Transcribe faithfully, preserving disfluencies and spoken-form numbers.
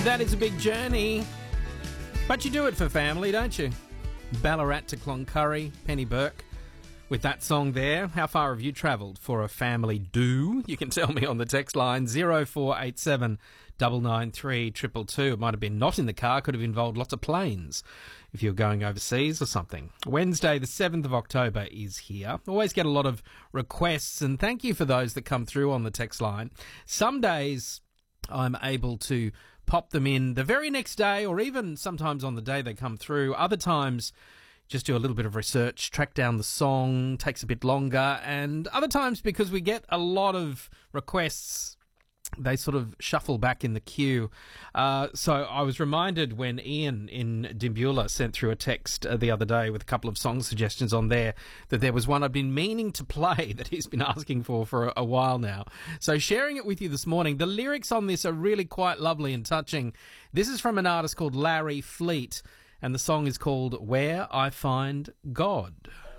That is a big journey. But you do it for family, don't you? Ballarat to Cloncurry, Penny Burke. With that song there, how far have you travelled for a family do? You can tell me on the text line zero four eight seven nine nine three two two two. It might have been not in the car, could have involved lots of planes if you're going overseas or something. Wednesday, the seventh of October is here. Always get a lot of requests, and thank you for those that come through on the text line. Some days I'm able to pop them in the very next day, or even sometimes on the day they come through. Other times, just do a little bit of research, track down the song, takes a bit longer, and other times, because we get a lot of requests, they sort of shuffle back in the queue. Uh, so I was reminded when Ian in Dimbula sent through a text uh, the other day with a couple of song suggestions on there, that there was one I'd been meaning to play that he's been asking for for a, a while now. So sharing it with you this morning. The lyrics on this are really quite lovely and touching. This is from an artist called Larry Fleet, and the song is called Where I Find God.